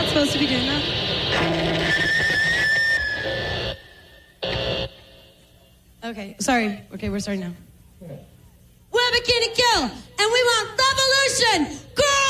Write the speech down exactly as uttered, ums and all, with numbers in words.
not supposed to be doing that. Okay, sorry. Okay, we're starting now. We're Bikini Kill, and we want revolution! Girl!